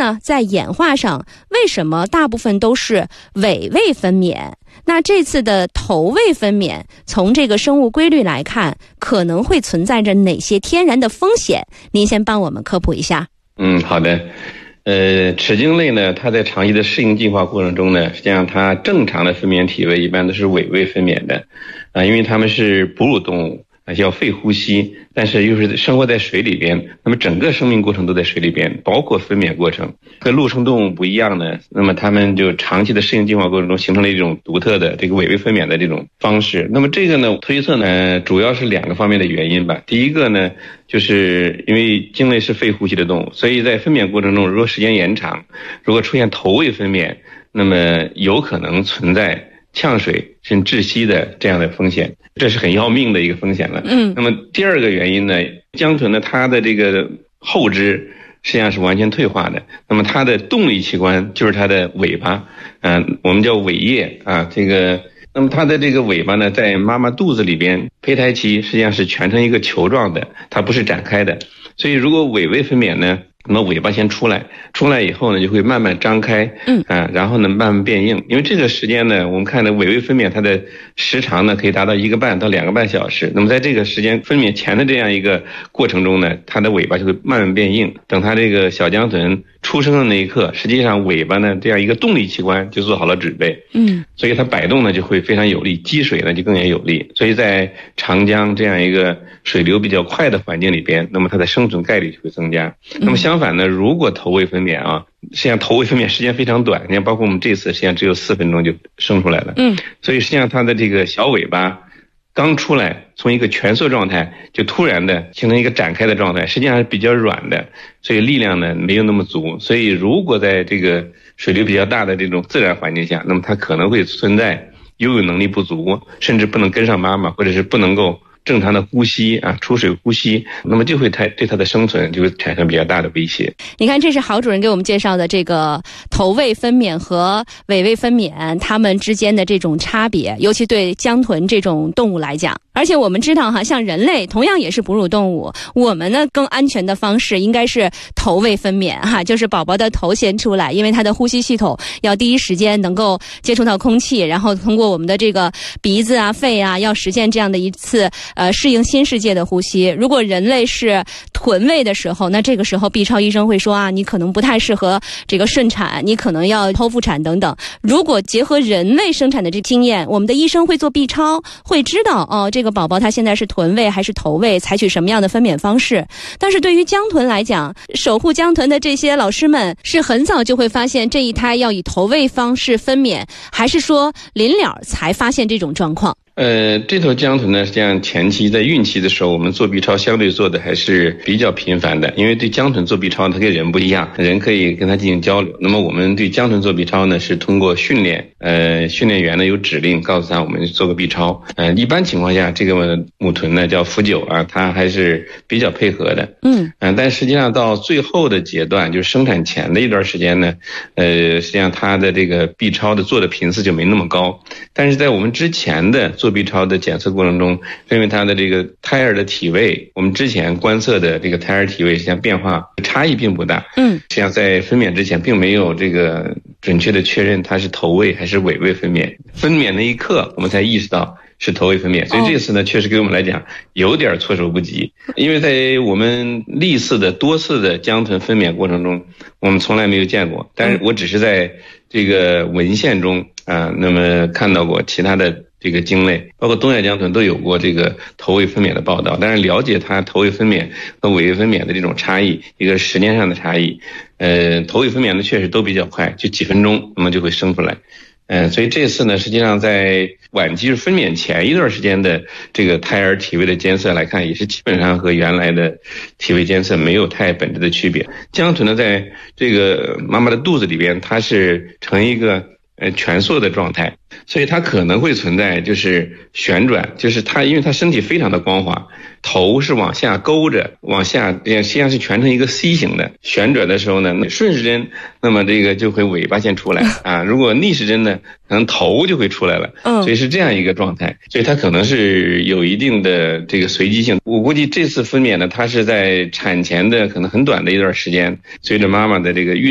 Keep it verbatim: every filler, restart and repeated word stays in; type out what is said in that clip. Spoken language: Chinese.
呢，在演化上，为什么大部分都是尾位分娩？那这次的头位分娩，从这个生物规律来看，可能会存在着哪些天然的风险？您先帮我们科普一下。 嗯，好的。呃，齿鲸类呢，它在长期的适应进化过程中呢，实际上它正常的分娩体位一般都是尾位分娩的，啊、呃，因为它们是哺乳动物。要肺呼吸，但是又是生活在水里边，那么整个生命过程都在水里边，包括分娩过程。和陆生动物不一样呢，那么它们就长期的适应进化过程中形成了一种独特的这个尾位分娩的这种方式。那么这个呢，推测呢，主要是两个方面的原因吧。第一个呢，就是因为鲸类是肺呼吸的动物，所以在分娩过程中，如果时间延长，如果出现头位分娩，那么有可能存在呛水甚至窒息的这样的风险，这是很要命的一个风险了。 嗯， 那么第二个原因呢，江豚呢，它的这个后肢实际上是完全退化的，那么它的动力器官就是它的尾巴，嗯、呃，我们叫尾叶啊，这个，那么它的这个尾巴呢，在妈妈肚子里边，胚胎期实际上是蜷成一个球状的，它不是展开的，所以如果尾位分娩呢，那么尾巴先出来，出来以后呢，就会慢慢张开，嗯啊，然后呢慢慢变硬。因为这个时间呢，我们看的尾位分娩，它的时长呢可以达到一个半到两个半小时。那么在这个时间分娩前的这样一个过程中呢，它的尾巴就会慢慢变硬。等它这个小江豚出生的那一刻，实际上尾巴呢这样一个动力器官就做好了准备，嗯，所以它摆动呢就会非常有力，积水呢就更加有力。所以在长江这样一个水流比较快的环境里边，那么它的生存概率就会增加。那么相反呢，如果头位分娩啊，实际上头位分娩时间非常短，你看包括我们这次实际上只有四分钟就生出来了，嗯，所以实际上它的这个小尾巴刚出来，从一个蜷缩状态就突然的形成一个展开的状态，实际上是比较软的，所以力量呢没有那么足。所以如果在这个水流比较大的这种自然环境下，那么它可能会存在游泳能力不足，甚至不能跟上妈妈，或者是不能够正常的呼吸啊，出水呼吸，那么就会太对它的生存就会产生比较大的威胁。 你看，这是郝主任给我们介绍的这个头位分娩和尾位分娩它们之间的这种差别，尤其对江豚这种动物来讲。而且我们知道哈，像人类同样也是哺乳动物，我们呢更安全的方式应该是头位分娩哈，就是宝宝的头先出来，因为他的呼吸系统要第一时间能够接触到空气，然后通过我们的这个鼻子啊、肺啊，要实现这样的一次呃适应新世界的呼吸。如果人类是臀位的时候，那这个时候 B 超医生会说啊，你可能不太适合这个顺产，你可能要剖腹产等等。如果结合人类生产的这经验，我们的医生会做 B 超，会知道哦，这个宝宝他现在是臀位还是头位，采取什么样的分娩方式。但是对于江豚来讲，守护江豚的这些老师们是很早就会发现这一胎要以头位方式分娩，还是说临了才发现这种状况？ 呃，这头江豚呢，实际上前期在孕期的时候，我们做 B 超相对做的还是比较频繁的，因为对江豚做 B 超，它跟人不一样，人可以跟它进行交流。那么我们对江豚做 B 超呢，是通过训练，呃，训练员呢有指令告诉他我们做个 B 超。呃，一般情况下，这个母豚呢叫福九啊，它还是比较配合的。嗯，嗯、呃，但实际上到最后的阶段，就是生产前的一段时间呢，呃，实际上它的这个 B 超的做的频次就没那么高。但是在我们之前的做 B 超的检测过程中，因为它的这个胎儿的体位，我们之前观测的这个胎儿体位实际上变化差异并不大。嗯，实际上在分娩之前并没有这个准确的确认它是头位还是尾位分娩。分娩那一刻我们才意识到是头位分娩，所以这次呢，确实给我们来讲有点措手不及。因为在我们历次的多次的江豚分娩过程中，我们从来没有见过，但是我只是在这个文献中啊，那么看到过其他的这个鲸类，包括东亚江豚都有过这个头位分娩的报道，但是了解它头位分娩和尾位分娩的这种差异，一个时间上的差异，呃，头位分娩的确实都比较快，就几分钟那么就会生出来。嗯、呃，所以这次呢，实际上在晚期分娩前一段时间的这个胎儿体位的监测来看，也是基本上和原来的体位监测没有太本质的区别。江豚呢，在这个妈妈的肚子里边，它是呈一个呃蜷缩的状态，所以它可能会存在就是旋转，就是它因为它身体非常的光滑，头是往下勾着，往下实际上是蜷成一个 C 型的，旋转的时候呢，顺时针那么这个就会尾巴先出来啊，如果逆时针呢，可能头就会出来了，所以是这样一个状态，所以它可能是有一定的这个随机性。我估计这次分娩呢，它是在产前的可能很短的一段时间，随着妈妈的这个育